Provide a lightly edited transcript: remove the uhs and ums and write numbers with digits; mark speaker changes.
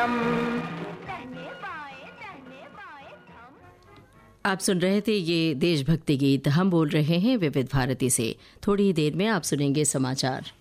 Speaker 1: आप सुन रहे थे ये देशभक्ति गीत। हम बोल रहे हैं विविध भारती से। थोड़ी ही देर में आप सुनेंगे समाचार।